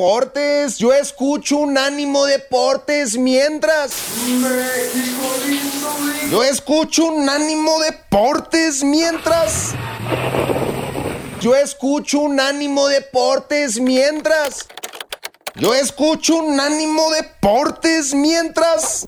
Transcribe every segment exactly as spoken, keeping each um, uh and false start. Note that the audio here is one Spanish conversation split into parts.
Deportes. Yo escucho Unánimo Deportes mientras... México lindo. Yo escucho Unánimo Deportes mientras... Yo escucho Unánimo Deportes mientras... Yo escucho Unánimo Deportes mientras...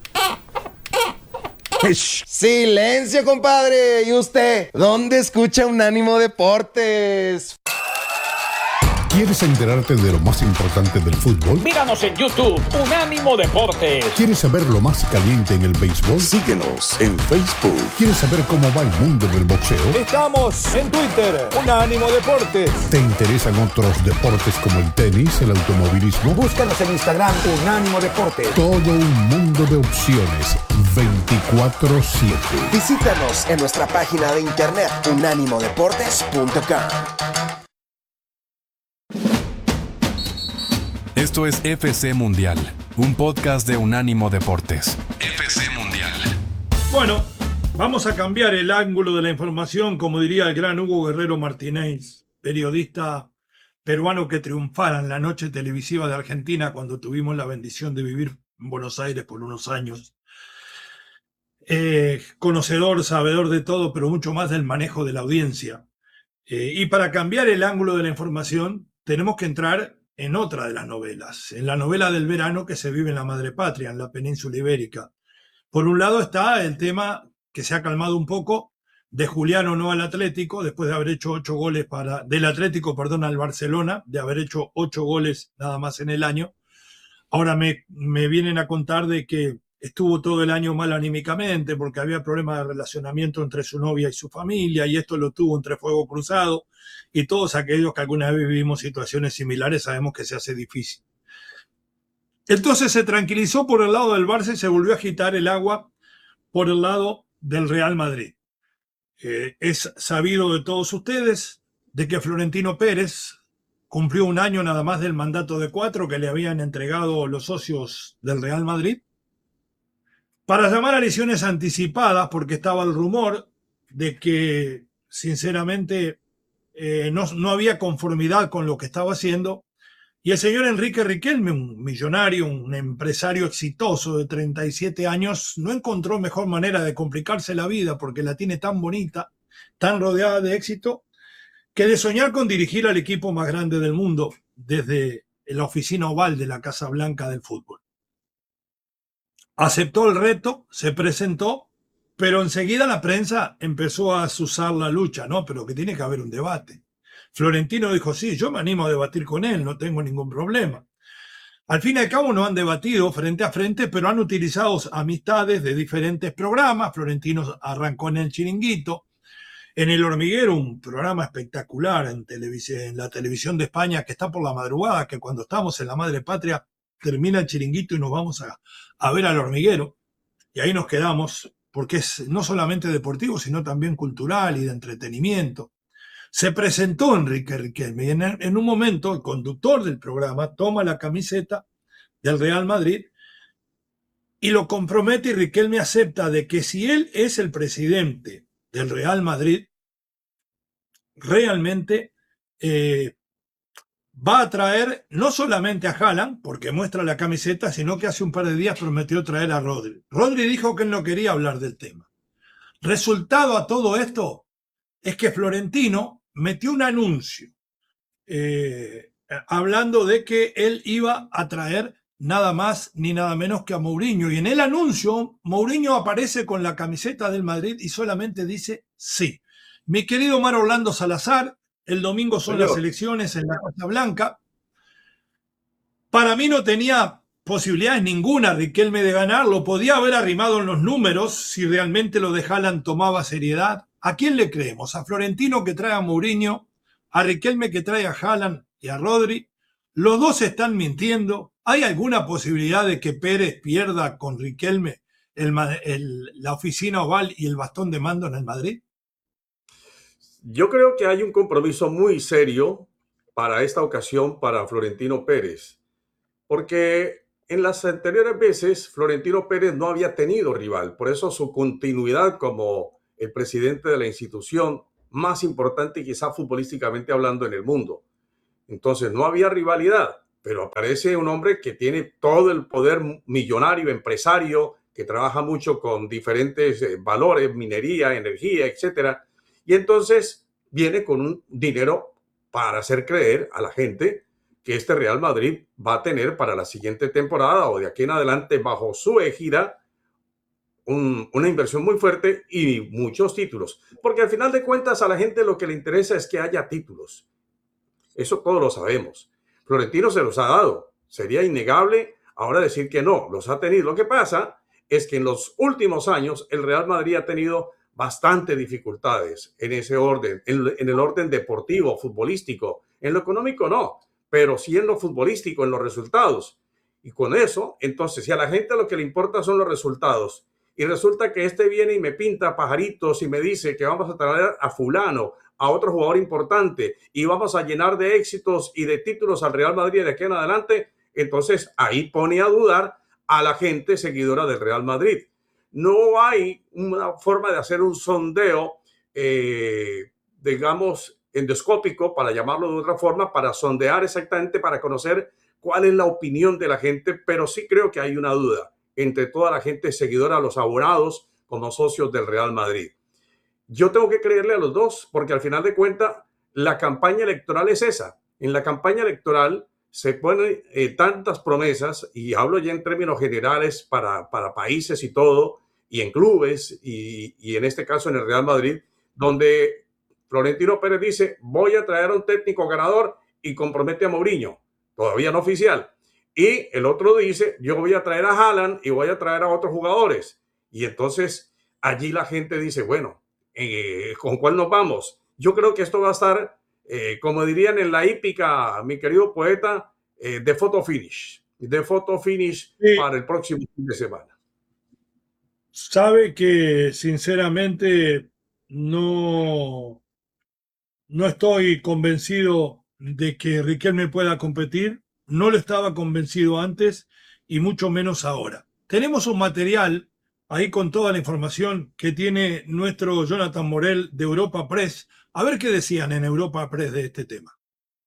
Silencio, compadre. ¿Y usted? ¿Dónde escucha Unánimo Deportes? ¿Quieres enterarte de lo más importante del fútbol? Míranos en YouTube, Unánimo Deportes. ¿Quieres saber lo más caliente en el béisbol? Síguenos en Facebook. ¿Quieres saber cómo va el mundo del boxeo? Estamos en Twitter, Unánimo Deportes. ¿Te interesan otros deportes como el tenis, el automovilismo? Búscanos en Instagram, Unánimo Deportes. Todo un mundo de opciones, veinticuatro siete. Visítanos en nuestra página de internet, unánimo deportes punto com. Esto es F C Mundial, un podcast de Unánimo Deportes. F C Mundial. Bueno, vamos a cambiar el ángulo de la información, como diría el gran Hugo Guerrero Martínez, periodista peruano que triunfara en la noche televisiva de Argentina cuando tuvimos la bendición de vivir en Buenos Aires por unos años. Eh, conocedor, sabedor de todo, pero mucho más del manejo de la audiencia. Eh, y para cambiar el ángulo de la información, tenemos que entrar en otra de las novelas, en la novela del verano que se vive en la madre patria, en la península ibérica. Por un lado está el tema que se ha calmado un poco de Juliano no al Atlético, después de haber hecho ocho goles para, del Atlético, perdón, al Barcelona, de haber hecho ocho goles nada más en el año. Ahora me, me vienen a contar de que estuvo todo el año mal anímicamente porque había problemas de relacionamiento entre su novia y su familia, y esto lo tuvo entre fuego cruzado, y todos aquellos que alguna vez vivimos situaciones similares sabemos que se hace difícil. Entonces se tranquilizó por el lado del Barça y se volvió a agitar el agua por el lado del Real Madrid. Eh, es sabido de todos ustedes de que Florentino Pérez cumplió un año nada más del mandato de cuatro que le habían entregado los socios del Real Madrid, para llamar a elecciones anticipadas, porque estaba el rumor de que, sinceramente, eh, no, no había conformidad con lo que estaba haciendo, y el señor Enrique Riquelme, un millonario, un empresario exitoso de treinta y siete años, no encontró mejor manera de complicarse la vida, porque la tiene tan bonita, tan rodeada de éxito, que de soñar con dirigir al equipo más grande del mundo, desde la oficina oval de la Casa Blanca del fútbol. Aceptó el reto, se presentó, pero enseguida la prensa empezó a azuzar la lucha, ¿no? Pero que tiene que haber un debate. Florentino dijo, sí, yo me animo a debatir con él, no tengo ningún problema. Al fin y al cabo no han debatido frente a frente, pero han utilizado amistades de diferentes programas. Florentino arrancó en El Chiringuito, en El Hormiguero, un programa espectacular en, televisión, en la televisión de España que está por la madrugada, que cuando estamos en la madre patria termina el Chiringuito y nos vamos a, a ver al Hormiguero, y ahí nos quedamos, porque es no solamente deportivo, sino también cultural y de entretenimiento. Se presentó Enrique Riquelme y en, en un momento el conductor del programa toma la camiseta del Real Madrid y lo compromete, y Riquelme acepta de que si él es el presidente del Real Madrid, realmente eh, va a traer no solamente a Haaland, porque muestra la camiseta, sino que hace un par de días prometió traer a Rodri. Rodri dijo que él no quería hablar del tema. Resultado a todo esto es que Florentino metió un anuncio eh, hablando de que él iba a traer nada más ni nada menos que a Mourinho. Y en el anuncio, Mourinho aparece con la camiseta del Madrid y solamente dice sí. Mi querido Omar Orlando Salazar, el domingo son Señor. las elecciones en la Casa Blanca. Para mí no tenía posibilidades ninguna Riquelme de ganar, lo podía haber arrimado en los números si realmente lo de Haaland tomaba seriedad. ¿A quién le creemos? ¿A Florentino que trae a Mourinho? ¿A Riquelme que trae a Haaland y a Rodri? Los dos están mintiendo. ¿Hay alguna posibilidad de que Pérez pierda con Riquelme el, el, la oficina oval y el bastón de mando en el Madrid? Yo creo que hay un compromiso muy serio para esta ocasión para Florentino Pérez, porque en las anteriores veces Florentino Pérez no había tenido rival, por eso su continuidad como el presidente de la institución más importante, quizá futbolísticamente hablando, en el mundo. Entonces no había rivalidad. pero aparece un hombre que tiene todo el poder millonario, empresario, que trabaja mucho con diferentes eh, valores, minería, energía, etcétera. Y entonces viene con un dinero para hacer creer a la gente que este Real Madrid va a tener para la siguiente temporada o de aquí en adelante bajo su égida un, una inversión muy fuerte y muchos títulos. Porque al final de cuentas a la gente lo que le interesa es que haya títulos. Eso todos lo sabemos. Florentino se los ha dado. Sería innegable ahora decir que no, los ha tenido. Lo que pasa es que en los últimos años el Real Madrid ha tenido bastantes dificultades en ese orden, en, en el orden deportivo, futbolístico. En lo económico no, pero sí en lo futbolístico, en los resultados. Y con eso, entonces, si a la gente lo que le importa son los resultados, y resulta que este viene y me pinta pajaritos y me dice que vamos a traer a fulano, a otro jugador importante, y vamos a llenar de éxitos y de títulos al Real Madrid de aquí en adelante, entonces ahí pone a dudar a la gente seguidora del Real Madrid. No hay una forma de hacer un sondeo, eh, digamos, endoscópico, para llamarlo de otra forma, para sondear exactamente, para conocer cuál es la opinión de la gente, pero sí creo que hay una duda entre toda la gente seguidora, los abonados como socios del Real Madrid. Yo tengo que creerle a los dos, porque al final de cuentas la campaña electoral es esa. En la campaña electoral se ponen eh, tantas promesas, y hablo ya en términos generales para, para países y todo, y en clubes, y, y en este caso en el Real Madrid, donde Florentino Pérez dice, voy a traer a un técnico ganador y compromete a Mourinho, todavía no oficial. Y el otro dice, yo voy a traer a Haaland y voy a traer a otros jugadores. Y entonces allí la gente dice, bueno, eh, ¿con cuál nos vamos? Yo creo que esto va a estar, eh, como dirían en la hípica, mi querido poeta, eh, de photo finish. De photo finish sí. Para el próximo fin de semana. Sabe que sinceramente no, no estoy convencido de que Riquelme pueda competir. No lo estaba convencido antes y mucho menos ahora. Tenemos un material ahí con toda la información que tiene nuestro Jonathan Morel de Europa Press. A ver qué decían en Europa Press de este tema.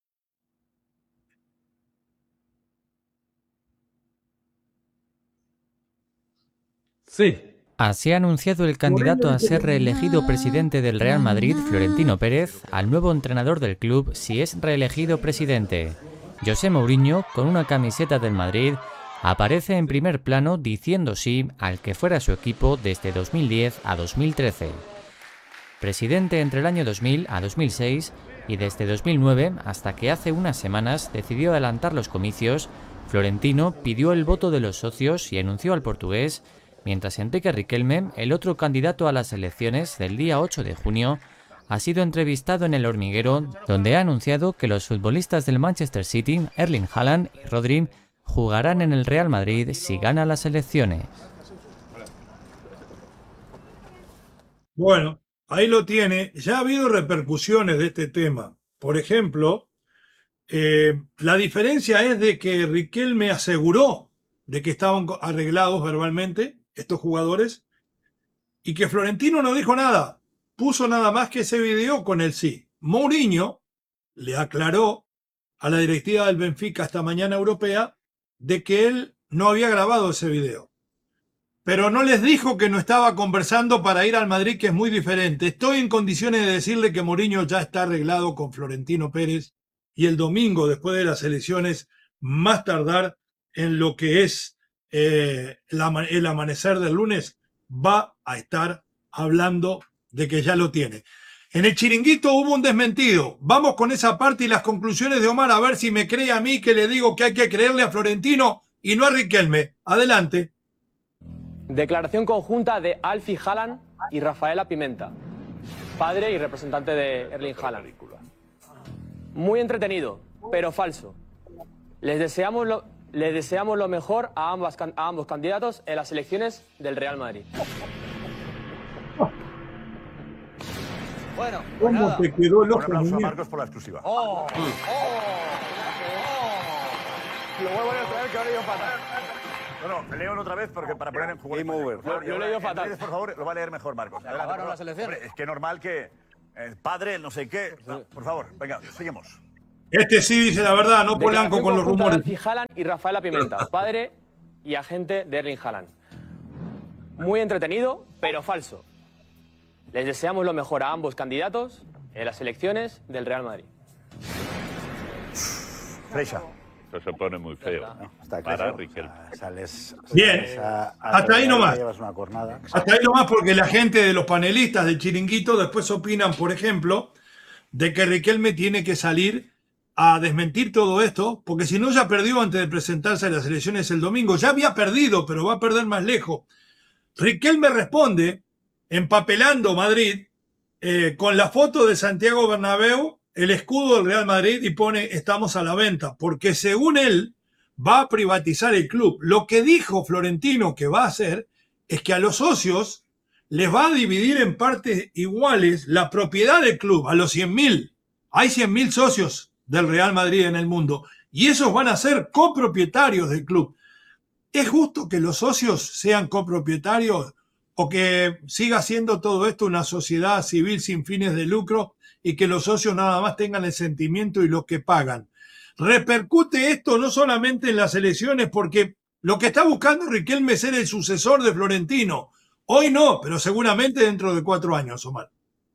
Sí. Así ha anunciado el candidato a ser reelegido presidente del Real Madrid, Florentino Pérez, al nuevo entrenador del club si es reelegido presidente. José Mourinho, con una camiseta del Madrid, aparece en primer plano diciendo sí al que fuera su equipo desde dos mil diez a dos mil trece. Presidente entre el año dos mil a dos mil seis y desde dos mil nueve hasta que hace unas semanas decidió adelantar los comicios, Florentino pidió el voto de los socios y anunció al portugués, mientras Enrique Riquelme, el otro candidato a las elecciones del día ocho de junio, ha sido entrevistado en El Hormiguero, donde ha anunciado que los futbolistas del Manchester City, Erling Haaland y Rodri, jugarán en el Real Madrid si gana las elecciones. Bueno, ahí lo tiene. Ya ha habido repercusiones de este tema. Por ejemplo, eh, la diferencia es de que Riquelme aseguró de que estaban arreglados verbalmente estos jugadores y que Florentino no dijo nada. Puso nada más que ese video con el sí. Mourinho le aclaró a la directiva del Benfica esta mañana europea de que él no había grabado ese video. Pero no les dijo que no estaba conversando para ir al Madrid, que es muy diferente. Estoy en condiciones de decirle que Mourinho ya está arreglado con Florentino Pérez y el domingo, después de las elecciones, más tardar en lo que es eh, el amanecer del lunes, va a estar hablando de que ya lo tiene. En el chiringuito hubo un desmentido. Vamos con esa parte y las conclusiones de Omar, a ver si me cree a mí que le digo que hay que creerle a Florentino y no a Riquelme. Adelante. Declaración conjunta de Alfie Haaland y Rafaela Pimenta, padre y representante de Erling Haaland. Muy entretenido, pero falso. Les deseamos lo, les deseamos lo mejor a, ambas, a ambos candidatos en las elecciones del Real Madrid. Bueno, pues ¿cómo nada. Te quedó el ojo? Un aplauso a Marcos por la exclusiva. ¡Oh! ¡Oh! ¡Oh! Lo vuelvo a leer, que lo he leído fatal. No, no, leo otra vez porque para poner en juego. Game over. Yo, yo lo he leído fatal. Por favor, lo va a leer mejor, Marcos. Adelante, las elecciones. Hombre, es que normal que el padre, no sé qué. No, por favor, venga, seguimos. Este sí dice la verdad, no Polanco con los rumores. Alfie Haaland y Rafaela Pimenta, padre y agente de Erling Haaland. Muy entretenido, pero falso. Les deseamos lo mejor a ambos candidatos en las elecciones del Real Madrid. Freixa. Eso se pone muy feo. No, está para claro. Riquelme. Sales, Bien, sales a, a hasta ahí nomás. Llevas una cornada. Hasta ahí nomás porque la gente de los panelistas del Chiringuito después opinan, por ejemplo, de que Riquelme tiene que salir a desmentir todo esto, porque si no ya perdió antes de presentarse a las elecciones el domingo. Ya había perdido, pero va a perder más lejos. Riquelme responde, empapelando Madrid, eh, con la foto de Santiago Bernabéu, el escudo del Real Madrid, y pone estamos a la venta, porque según él va a privatizar el club. Lo que dijo Florentino que va a hacer es que a los socios les va a dividir en partes iguales la propiedad del club, a los cien mil. Hay cien mil socios del Real Madrid en el mundo y esos van a ser copropietarios del club. ¿Es justo que los socios sean copropietarios o que siga siendo todo esto una sociedad civil sin fines de lucro y que los socios nada más tengan el sentimiento y los que pagan? Repercute esto no solamente en las elecciones, porque lo que está buscando Riquelme es ser el sucesor de Florentino. Hoy no, pero seguramente dentro de cuatro años, Omar.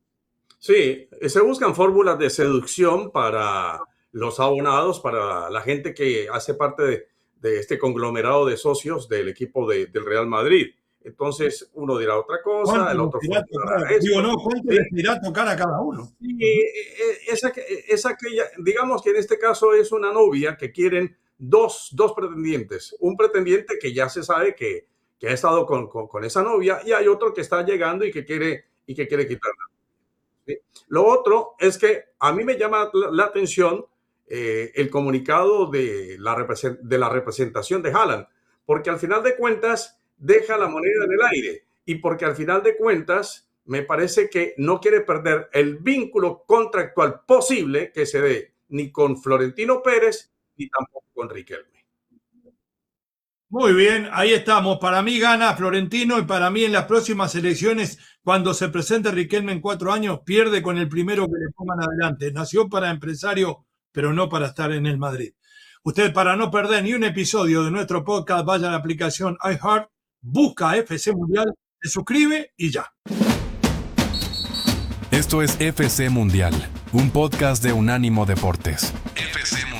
Sí, se buscan fórmulas de seducción para los abonados, para la gente que hace parte de, de este conglomerado de socios del equipo de, del Real Madrid. Entonces, uno dirá otra cosa, el otro dirá tocar, digo, no, ¿cuánto les dirá tocar a cada uno? Sí, es, es aquella, digamos que en este caso es una novia que quieren dos, dos pretendientes. Un pretendiente que ya se sabe que, que ha estado con, con, con esa novia y hay otro que está llegando y que quiere, y que quiere quitarla. ¿Sí? Lo otro es que a mí me llama la, la atención eh, el comunicado de la, represent, de la representación de Haaland, porque al final de cuentas deja la moneda en el aire y porque al final de cuentas me parece que no quiere perder el vínculo contractual posible que se dé ni con Florentino Pérez ni tampoco con Riquelme. Muy bien, ahí estamos. Para mí gana Florentino y para mí en las próximas elecciones, cuando se presente Riquelme en cuatro años, pierde con el primero que le pongan adelante. Nació para empresario, pero no para estar en el Madrid. Usted, para no perder ni un episodio de nuestro podcast, vaya a la aplicación iHeart, busca F C Mundial, se suscribe y ya. Esto es F C Mundial, un podcast de Unánimo Deportes. F C Mundial.